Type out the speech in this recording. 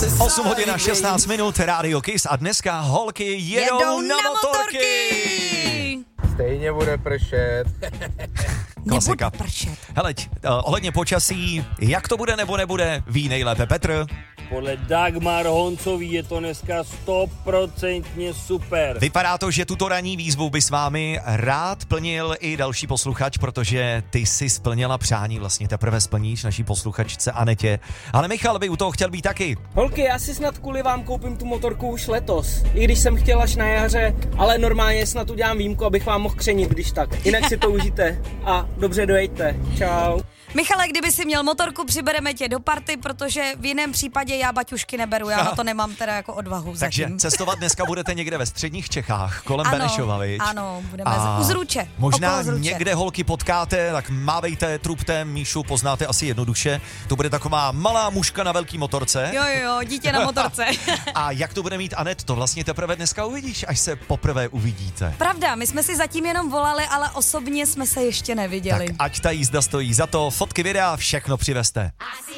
8 hodin a 16 minut, Rádio Kiss a dneska holky jedou na motorky. Stejně bude pršet. Klasika. Nebude pršet. Hele, ohledně počasí, jak to bude nebo nebude, ví nejlépe Petr. Podle Dagmar Honcový je to dneska 100% super. Vypadá to, že tuto ranní výzvu by s vámi rád plnil i další posluchač, protože ty si splnila přání, vlastně teprve splníš naší posluchačce Anetě. Ale Michal by u toho chtěl být taky. Holky, já si snad kvůli vám koupím tu motorku už letos. I když jsem chtěl až na jaře, ale normálně snad udělám výjimku, abych vám mohl křenit, když tak. Jinak si to užijte a dobře dojejte. Čau. Michale, kdyby si měl motorku, přibereme tě do party, protože v jiném případě já baťušky neberu, já na to nemám teda jako odvahu Takže zatím. cestovat dneska budete někde ve středních Čechách, kolem Benešova, viď? Ano, budeme u Zruče. Možná okolo Zruče. někde holky potkáte, tak mávejte, trupte, Míšu poznáte asi jednoduše. To bude taková malá mužka na velký motorce. Jo, dítě na motorce. A jak to bude mít Anet, to vlastně teprve dneska uvidíš, až se poprvé uvidíte. Pravda, my jsme si zatím jenom volali, ale osobně jsme se ještě neviděli. Tak ať ta jízda stojí za to, fotky, videa, všechno přivezte.